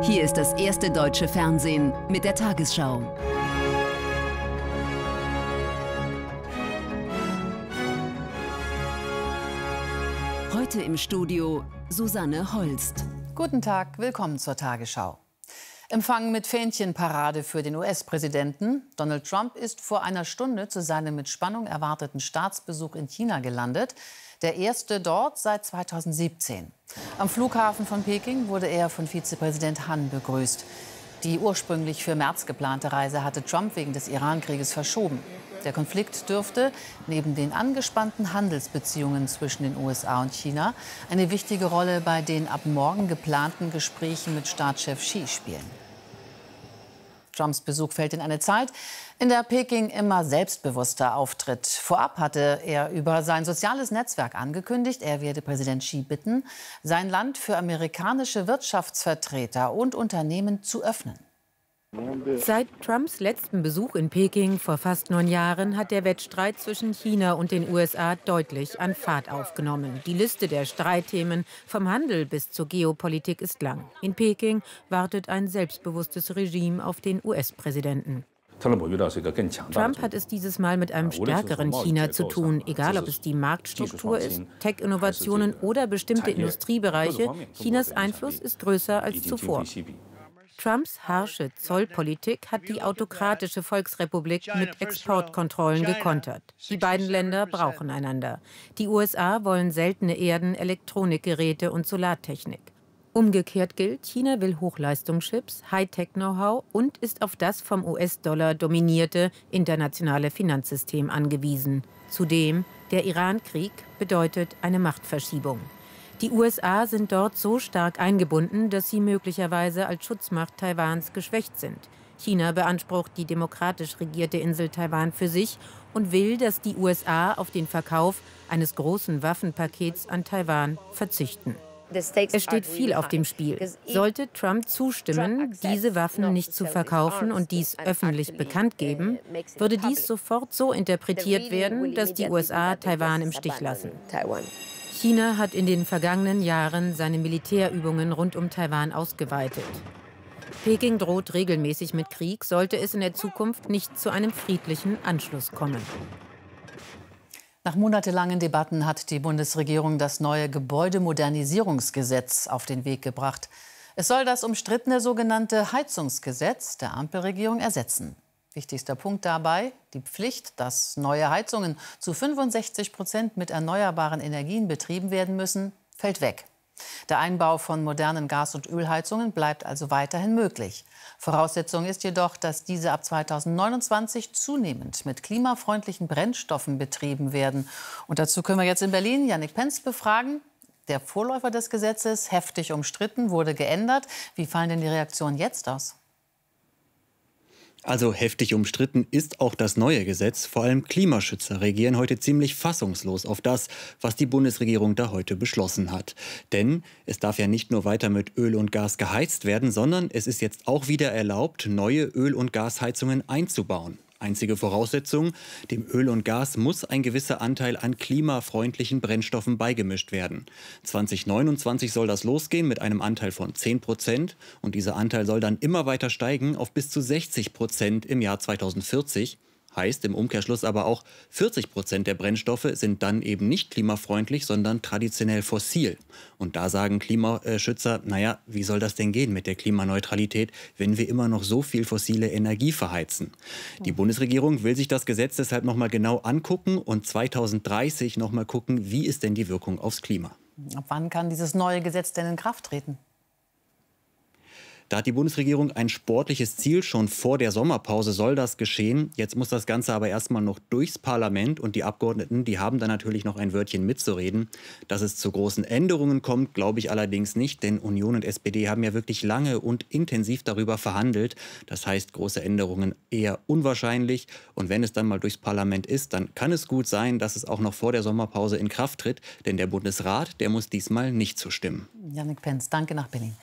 Hier ist das erste deutsche Fernsehen mit der Tagesschau. Heute im Studio Susanne Holst. Guten Tag, willkommen zur Tagesschau. Empfang mit Fähnchenparade für den US-Präsidenten. Donald Trump ist vor einer Stunde zu seinem mit Spannung erwarteten Staatsbesuch in China gelandet. Der erste dort seit 2017. Am Flughafen von Peking wurde er von Vizepräsident Han begrüßt. Die ursprünglich für März geplante Reise hatte Trump wegen des Iran-Krieges verschoben. Der Konflikt dürfte neben den angespannten Handelsbeziehungen zwischen den USA und China eine wichtige Rolle bei den ab morgen geplanten Gesprächen mit Staatschef Xi spielen. Trumps Besuch fällt in eine Zeit, in der Peking immer selbstbewusster auftritt. Vorab hatte er über sein soziales Netzwerk angekündigt, er werde Präsident Xi bitten, sein Land für amerikanische Wirtschaftsvertreter und Unternehmen zu öffnen. Seit Trumps letzten Besuch in Peking vor fast 9 Jahren hat der Wettstreit zwischen China und den USA deutlich an Fahrt aufgenommen. Die Liste der Streitthemen vom Handel bis zur Geopolitik ist lang. In Peking wartet ein selbstbewusstes Regime auf den US-Präsidenten. Trump hat es dieses Mal mit einem stärkeren China zu tun, egal ob es die Marktstruktur ist, Tech-Innovationen oder bestimmte Industriebereiche. Chinas Einfluss ist größer als zuvor. Trumps harsche Zollpolitik hat die autokratische Volksrepublik mit Exportkontrollen gekontert. Die beiden Länder brauchen einander. Die USA wollen seltene Erden, Elektronikgeräte und Solartechnik. Umgekehrt gilt, China will Hochleistungschips, Hightech-Know-how und ist auf das vom US-Dollar dominierte internationale Finanzsystem angewiesen. Zudem, der Iran-Krieg bedeutet eine Machtverschiebung. Die USA sind dort so stark eingebunden, dass sie möglicherweise als Schutzmacht Taiwans geschwächt sind. China beansprucht die demokratisch regierte Insel Taiwan für sich und will, dass die USA auf den Verkauf eines großen Waffenpakets an Taiwan verzichten. Es steht viel auf dem Spiel. Sollte Trump zustimmen, diese Waffen nicht zu verkaufen und dies öffentlich bekannt geben, würde dies sofort so interpretiert werden, dass die USA Taiwan im Stich lassen. China hat in den vergangenen Jahren seine Militärübungen rund um Taiwan ausgeweitet. Peking droht regelmäßig mit Krieg, sollte es in der Zukunft nicht zu einem friedlichen Anschluss kommen. Nach monatelangen Debatten hat die Bundesregierung das neue Gebäudemodernisierungsgesetz auf den Weg gebracht. Es soll das umstrittene sogenannte Heizungsgesetz der Ampelregierung ersetzen. Wichtigster Punkt dabei, die Pflicht, dass neue Heizungen zu 65% mit erneuerbaren Energien betrieben werden müssen, fällt weg. Der Einbau von modernen Gas- und Ölheizungen bleibt also weiterhin möglich. Voraussetzung ist jedoch, dass diese ab 2029 zunehmend mit klimafreundlichen Brennstoffen betrieben werden. Und dazu können wir jetzt in Berlin Jannik Pentz befragen. Der Vorläufer des Gesetzes, heftig umstritten, wurde geändert. Wie fallen denn die Reaktionen jetzt aus? Also heftig umstritten ist auch das neue Gesetz. Vor allem Klimaschützer reagieren heute ziemlich fassungslos auf das, was die Bundesregierung da heute beschlossen hat. Denn es darf ja nicht nur weiter mit Öl und Gas geheizt werden, sondern es ist jetzt auch wieder erlaubt, neue Öl- und Gasheizungen einzubauen. Einzige Voraussetzung, dem Öl und Gas muss ein gewisser Anteil an klimafreundlichen Brennstoffen beigemischt werden. 2029 soll das losgehen mit einem Anteil von 10% und dieser Anteil soll dann immer weiter steigen auf bis zu 60% im Jahr 2040. Heißt im Umkehrschluss aber auch, 40% der Brennstoffe sind dann eben nicht klimafreundlich, sondern traditionell fossil. Und da sagen Klimaschützer, naja, wie soll das denn gehen mit der Klimaneutralität, wenn wir immer noch so viel fossile Energie verheizen? Die Bundesregierung will sich das Gesetz deshalb noch mal genau angucken und 2030 noch mal gucken, wie ist denn die Wirkung aufs Klima. Ab wann kann dieses neue Gesetz denn in Kraft treten? Da hat die Bundesregierung ein sportliches Ziel. Schon vor der Sommerpause soll das geschehen. Jetzt muss das Ganze aber erstmal noch durchs Parlament. Und die Abgeordneten, die haben da natürlich noch ein Wörtchen mitzureden. Dass es zu großen Änderungen kommt, glaube ich allerdings nicht. Denn Union und SPD haben ja wirklich lange und intensiv darüber verhandelt. Das heißt, große Änderungen eher unwahrscheinlich. Und wenn es dann mal durchs Parlament ist, dann kann es gut sein, dass es auch noch vor der Sommerpause in Kraft tritt. Denn der Bundesrat, der muss diesmal nicht zustimmen. Jannik Pentz, danke nach Berlin.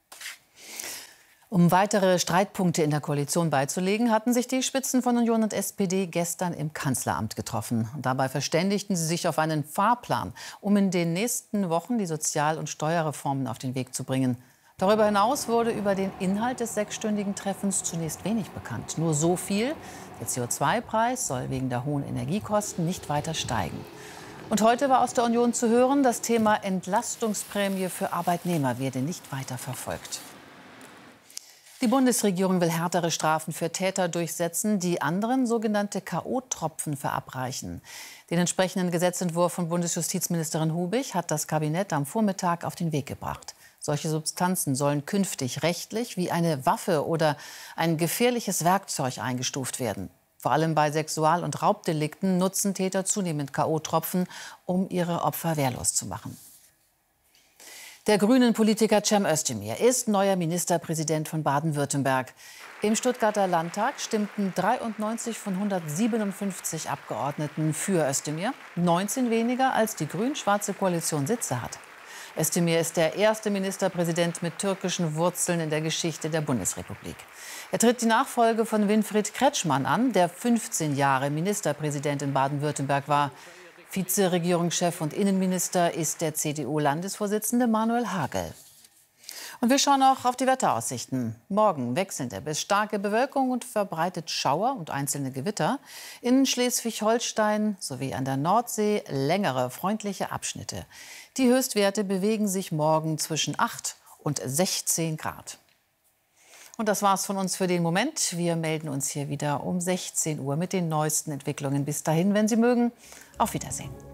Um weitere Streitpunkte in der Koalition beizulegen, hatten sich die Spitzen von Union und SPD gestern im Kanzleramt getroffen. Dabei verständigten sie sich auf einen Fahrplan, um in den nächsten Wochen die Sozial- und Steuerreformen auf den Weg zu bringen. Darüber hinaus wurde über den Inhalt des 6-stündigen Treffens zunächst wenig bekannt. Nur so viel: Der CO2-Preis soll wegen der hohen Energiekosten nicht weiter steigen. Und heute war aus der Union zu hören, das Thema Entlastungsprämie für Arbeitnehmer werde nicht weiter verfolgt. Die Bundesregierung will härtere Strafen für Täter durchsetzen, die anderen sogenannte K.O.-Tropfen verabreichen. Den entsprechenden Gesetzentwurf von Bundesjustizministerin Hubig hat das Kabinett am Vormittag auf den Weg gebracht. Solche Substanzen sollen künftig rechtlich wie eine Waffe oder ein gefährliches Werkzeug eingestuft werden. Vor allem bei Sexual- und Raubdelikten nutzen Täter zunehmend K.O.-Tropfen, um ihre Opfer wehrlos zu machen. Der grünen Politiker Cem Özdemir ist neuer Ministerpräsident von Baden-Württemberg. Im Stuttgarter Landtag stimmten 93 von 157 Abgeordneten für Özdemir, 19 weniger als die grün-schwarze Koalition Sitze hat. Özdemir ist der erste Ministerpräsident mit türkischen Wurzeln in der Geschichte der Bundesrepublik. Er tritt die Nachfolge von Winfried Kretschmann an, der 15 Jahre Ministerpräsident in Baden-Württemberg war. Vizeregierungschef und Innenminister ist der CDU-Landesvorsitzende Manuel Hagel. Und wir schauen auch auf die Wetteraussichten. Morgen wechselnde bis starke Bewölkung und verbreitet Schauer und einzelne Gewitter. In Schleswig-Holstein sowie an der Nordsee längere freundliche Abschnitte. Die Höchstwerte bewegen sich morgen zwischen 8 und 16 Grad. Und das war's von uns für den Moment. Wir melden uns hier wieder um 16 Uhr mit den neuesten Entwicklungen. Bis dahin, wenn Sie mögen, auf Wiedersehen.